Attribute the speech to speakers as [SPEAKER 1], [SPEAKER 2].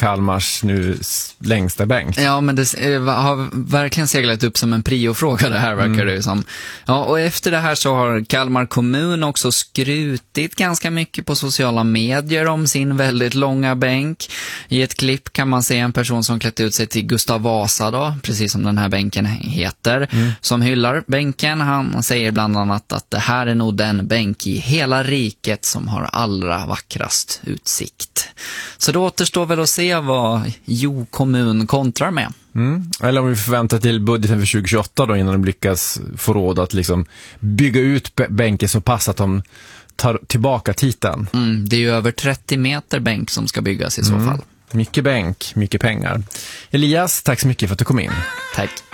[SPEAKER 1] Kalmars nu längsta bänk.
[SPEAKER 2] Ja, men det har verkligen seglat upp som en priofråga det här, verkar det som. Ja, och efter det här så har Kalmar kommun också skrutit ganska mycket på sociala medier om sin väldigt långa bänk. I ett klipp kan man se en person som klätt ut sig till Gustav Vasa då, precis som den här bänken heter, som hyllar bänken. Han säger bland annat att det här är nog den bänk i hela riket som har allra vackrast utsikt. Så då återstår väl att se vad Jo kommun kontrar med.
[SPEAKER 1] Eller om vi förväntar till budgeten för 2028 då, innan de lyckas få råd att liksom bygga ut bänken så pass att de tar tillbaka titeln.
[SPEAKER 2] Det är ju över 30 meter bänk som ska byggas i så fall.
[SPEAKER 1] Mycket bänk, mycket pengar. Elias, tack så mycket för att du kom in.
[SPEAKER 2] Tack.